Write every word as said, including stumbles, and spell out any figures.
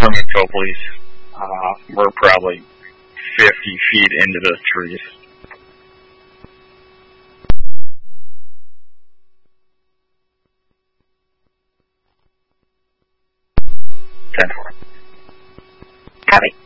from info, please. Uh, we're probably fifty feet into the trees. ten four. Copy.